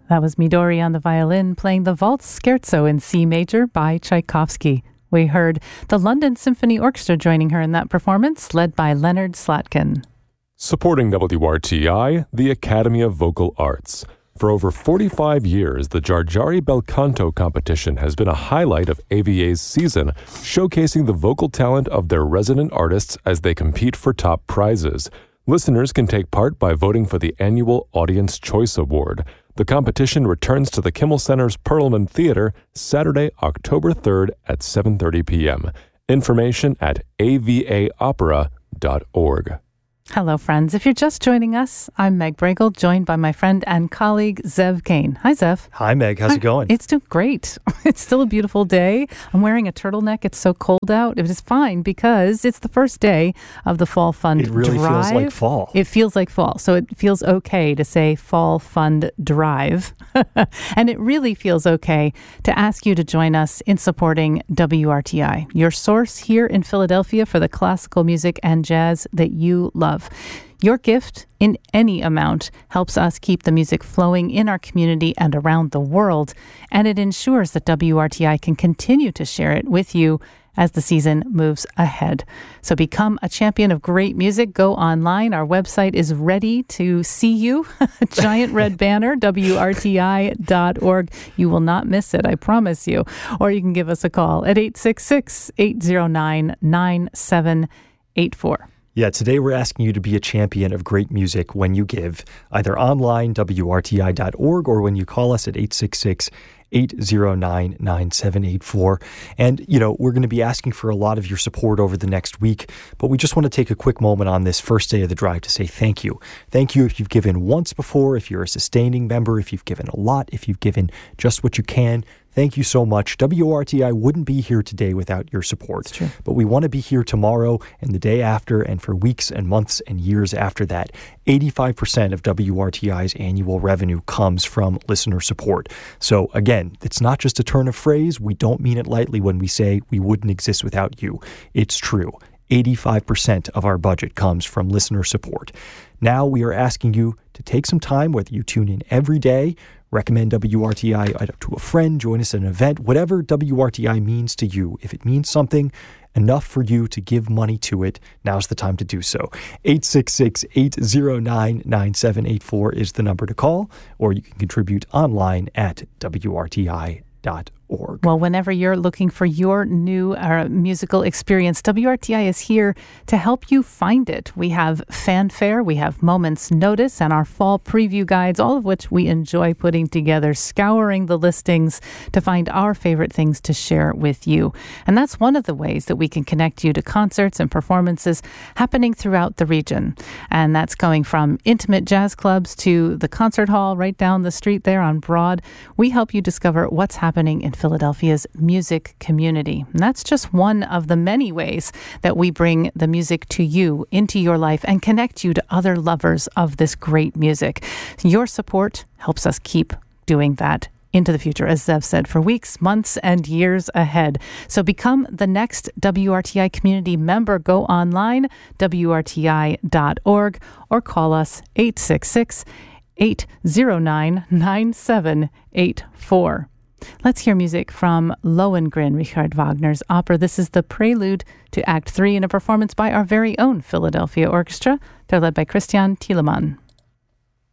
That was Midori on the violin playing the Waltz Scherzo in C major by Tchaikovsky. We heard the London Symphony Orchestra joining her in that performance, led by Leonard Slatkin. Supporting WRTI, the Academy of Vocal Arts. For over 45 years, the Giargiari Bel Canto competition has been a highlight of AVA's season, showcasing the vocal talent of their resident artists as they compete for top prizes. Listeners can take part by voting for the annual Audience Choice Award. The competition returns to the Kimmel Center's Perelman Theater Saturday, October 3rd at 7:30 p.m. Information at avaopera.org. Hello, friends. If you're just joining us, I'm Meg Bregel, joined by my friend and colleague, Zev Kane. Hi, Zev. Hi, Meg. How's it going? It's doing great. It's still a beautiful day. I'm wearing a turtleneck. It's so cold out. It is fine because it's the first day of the Fall Fund Drive. It really feels like fall. It feels like fall. So it feels okay to say Fall Fund Drive. And it really feels okay to ask you to join us in supporting WRTI, your source here in Philadelphia for the classical music and jazz that you love. Your gift in any amount helps us keep the music flowing in our community and around the world, and it ensures that WRTI can continue to share it with you as the season moves ahead. So become a champion of great music. Go online. Our website is ready to see you. Giant red banner, WRTI.org. You will not miss it, I promise you. Or you can give us a call at 866-809-9784. Yeah, today we're asking you to be a champion of great music when you give, either online, WRTI.org, or when you call us at 866-809-9784. And, we're going to be asking for a lot of your support over the next week, but we just want to take a quick moment on this first day of the drive to say thank you. Thank you if you've given once before, if you're a sustaining member, if you've given a lot, if you've given just what you can. Thank you so much. WRTI wouldn't be here today without your support. It's true. But we want to be here tomorrow and the day after and for weeks and months and years after that. 85% of WRTI's annual revenue comes from listener support. So again, it's not just a turn of phrase. We don't mean it lightly when we say we wouldn't exist without you. It's true. 85% of our budget comes from listener support. Now we are asking you to take some time, whether you tune in every day, recommend WRTI to a friend, join us at an event, whatever WRTI means to you. If it means something enough for you to give money to it, now's the time to do so. 866-809-9784 is the number to call, or you can contribute online at WRTI.org. Well, whenever you're looking for your new musical experience, WRTI is here to help you find it. We have Fanfare, we have Moments Notice, and our fall preview guides, all of which we enjoy putting together, scouring the listings to find our favorite things to share with you. And that's one of the ways that we can connect you to concerts and performances happening throughout the region. And that's going from intimate jazz clubs to the concert hall right down the street there on Broad. We help you discover what's happening in Philadelphia's music community. And that's just one of the many ways that we bring the music to you, into your life, and connect you to other lovers of this great music. Your support helps us keep doing that into the future, as Zev said, for weeks, months, and years ahead. So become the next WRTI community member. Go online, WRTI.org, or call us 866-809-9784. Let's hear music from Lohengrin, Richard Wagner's opera. This is the prelude to Act 3 in a performance by our very own Philadelphia Orchestra. They're led by Christian Thielemann.